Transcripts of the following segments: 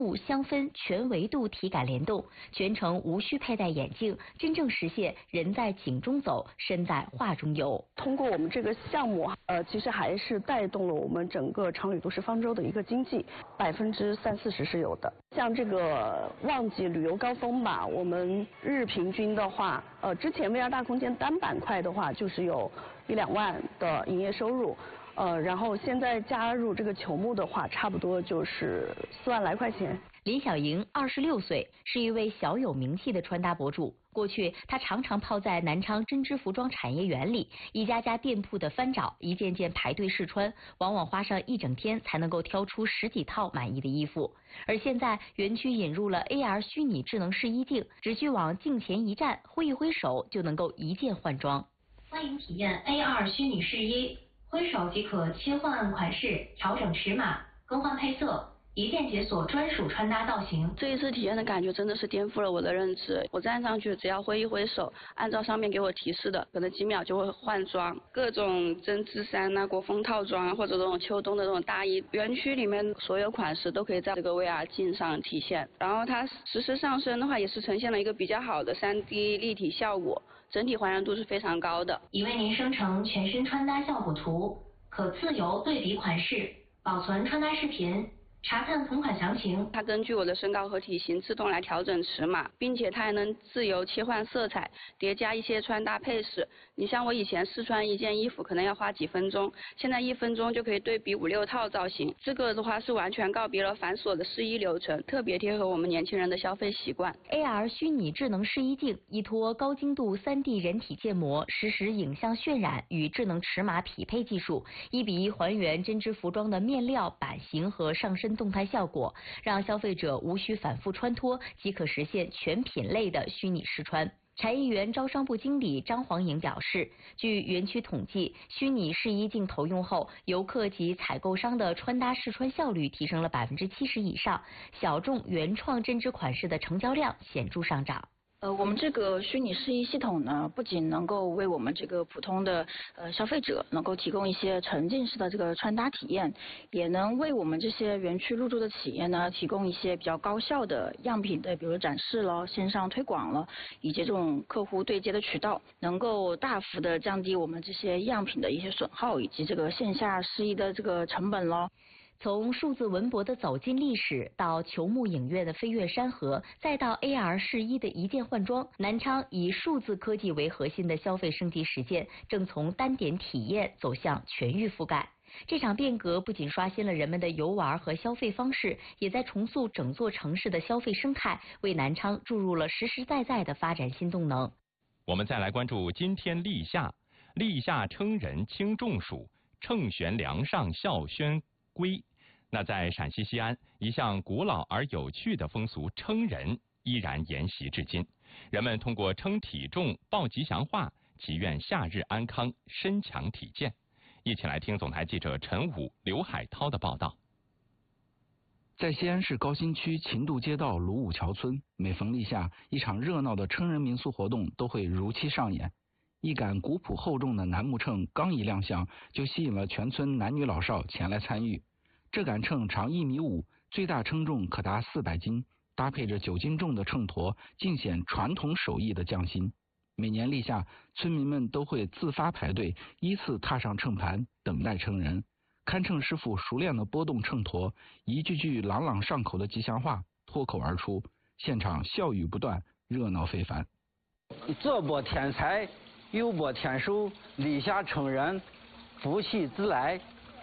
相分全维度体感联动，全程无需佩戴眼镜，真正实现人在景中走，身在画中游。 通过我们这个项目，其实还是带动了我们整个长旅都市方舟的一个经济，30%-40%是有的。像这个旺季旅游高峰吧，我们日平均的话，之前 VR 大空间单板块的话，就是有1-2万的营业收入。然后现在加入这个球幕的话，差不多就是4万来块钱。 林小莹26岁，是一位小有名气的穿搭博主。过去，她常常泡在南昌针织服装产业园里，一家家店铺的翻找，一件件排队试穿，往往花上1整天才能够挑出10几套满意的衣服。而现在，园区引入了 AR 虚拟智能试衣镜，只需往镜前一站，挥一挥手就能够一键换装。 欢迎体验 AR 虚拟试衣。挥手即可切换款式、调整尺码、更换配色，一键解锁专属穿搭造型。 这一次体验的感觉真的是颠覆了我的认知。我站上去只要挥一挥手，按照上面给我提示的，可能几秒就会换装。各种针织衫啊、国风套装啊，或者这种秋冬的这种大衣，园区里面所有款式都可以在这个 VR 镜上体现。然后它实时上身的话，也是呈现了一个比较好的3D 立体效果。整体还原度是非常高的， 已为您生成全身穿搭效果图，可自由对比款式，保存穿搭视频，查看同款详情。 它根据我的身高和体型自动来调整尺码，并且它还能自由切换色彩，叠加一些穿搭配饰。你像我以前试穿一件衣服可能要花几分钟，现在1分钟就可以对比5-6套造型。这个的话是完全告别了繁琐的试衣流程，特别贴合我们年轻人的消费习惯。 AR 虚拟智能试衣镜依托高精度3D 人体建模、实时影像渲染与智能尺码匹配技术，1比1还原针织服装的面料、版型和上身动态效果，让消费者无需反复穿脱，即可实现全品类的虚拟试穿。产业园招商部经理张黄颖表示，据园区统计，虚拟试衣镜投用后，游客及采购商的穿搭试穿效率提升了70%以上，小众原创针织款式的成交量显著上涨。 我们这个虚拟试衣系统呢，不仅能够为我们这个普通的消费者能够提供一些沉浸式的这个穿搭体验，也能为我们这些园区入驻的企业呢，提供一些比较高效的样品的，比如展示了、线上推广了，以及这种客户对接的渠道，能够大幅的降低我们这些样品的一些损耗，以及这个线下试衣的这个成本咯。 从数字文博的走进历史，到球幕影院的飞越山河，再到 AR 试衣的一键换装，南昌以数字科技为核心的消费升级实践，正从单点体验走向全域覆盖。这场变革不仅刷新了人们的游玩和消费方式，也在重塑整座城市的消费生态，为南昌注入了实实在在的发展新动能。 我们再来关注今天立夏，立夏称人轻中暑，乘悬梁上笑宣归。那在陕西西安，一项古老而有趣的风俗称人依然沿袭至今。人们通过称体重、报吉祥话，祈愿夏日安康、身强体健。一起来听总台记者陈武、刘海涛的报道。 在西安市高新区秦渡街道鲁武桥村，每逢立夏，一场热闹的称人民俗活动都会如期上演。一杆古朴厚重的楠木秤刚一亮相，就吸引了全村男女老少前来参与。这杆秤长1.5米，最大称重可达400斤，搭配着9斤重的秤砣，尽显传统手艺的匠心。每年立夏，村民们都会自发排队，依次踏上秤盘，等待称人。看秤师傅熟练地拨动秤砣，一句句朗朗上口的吉祥话脱口而出，现场笑语不断，热闹非凡。 这波添财，又波添寿，立夏称人，福气自来。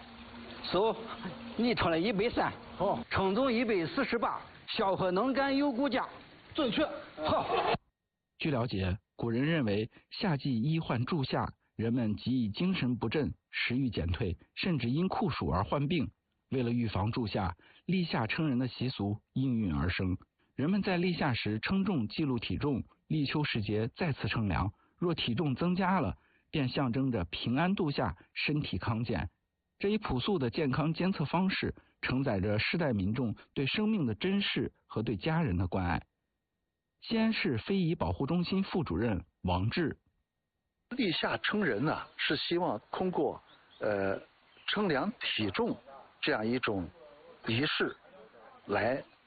你称了130，好，称重148，小伙能干有骨架，准确，好。 据了解，古人认为夏季医患助夏，人们极易精神不振、食欲减退，甚至因酷暑而患病。为了预防助夏，立夏称人的习俗应运而生。人们在立夏时称重记录体重，立秋时节再次称量，若体重增加了，便象征着平安度夏、身体康健。这一朴素的健康监测方式，承载着世代民众对生命的珍视和对家人的关爱。西安市非遗保护中心副主任王志： 立夏称人呢，是希望通过称量体重这样一种仪式，来